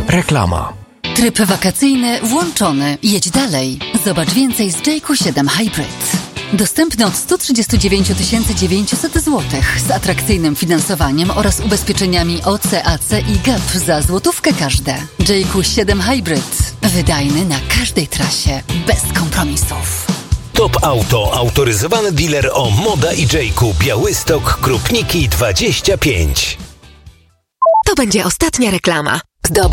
Reklama. Tryb wakacyjny włączony. Jedź dalej. Zobacz więcej z JQ7 Hybrid. Dostępny od 139 900 zł z atrakcyjnym finansowaniem oraz ubezpieczeniami OC, AC i GAP za złotówkę każde. JQ7 Hybrid. Wydajny na każdej trasie. Bez kompromisów. Top Auto. Autoryzowany dealer o Moda i Jayku. Białystok, Krupniki 25. To będzie ostatnia reklama.